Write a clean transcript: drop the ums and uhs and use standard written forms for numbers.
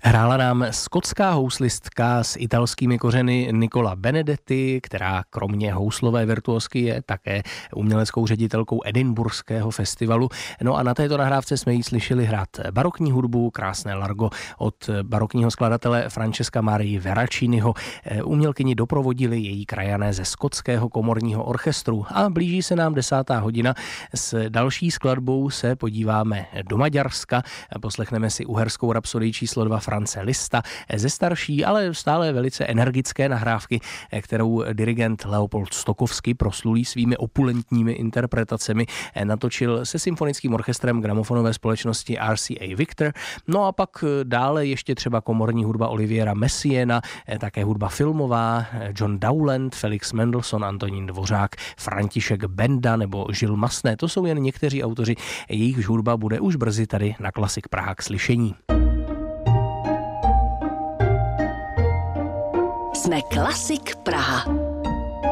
Hrála nám skotská houslistka s italskými kořeny Nicola Benedetti, která kromě houslové virtuózky je také uměleckou ředitelkou Edinburghského festivalu. No a na této nahrávce jsme jí slyšeli hrát barokní hudbu, krásné largo od barokního skladatele Francesca Marii Veraciniho. Umělkyni doprovodili její krajané ze skotského komorního orchestru a blíží se nám 10. hodina. S další skladbou se podíváme do Maďarska. Poslechneme si uherskou rapsodii číslo 2 France Liszta ze starší, ale stále velice energické nahrávky, kterou dirigent Leopold Stokowski, proslulý svými opulentními interpretacemi, natočil se symfonickým orchestrem gramofonové společnosti RCA Victor. No a pak dále ještě třeba komorní hudba Oliviera Messiaena, také hudba filmová John Dowland, Felix Mendelssohn, Antonín Dvořák, František Benda nebo Žil Masné. To jsou jen někteří autoři, jejichž hudba bude už brzy tady na Klasik Praha k slyšení. Jsme Klasik Praha.